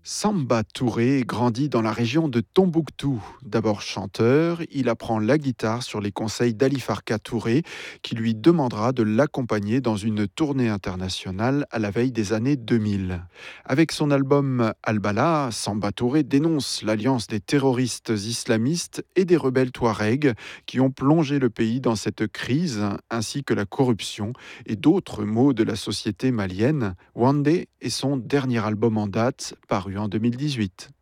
Samba Touré grandit dans la région de Tombouctou. D'abord chanteur, il apprend la guitare sur les conseils d'Ali Farka Touré, qui lui demandera de l'accompagner dans une tournée internationale à la veille des années 2000. Avec son album Albala, Samba Touré dénonce l'alliance des terroristes islamistes et des rebelles touaregs qui ont plongé le pays dans cette crise, ainsi que la corruption et d'autres maux de la société malienne. Wandé est son dernier album en date, paru en 2018.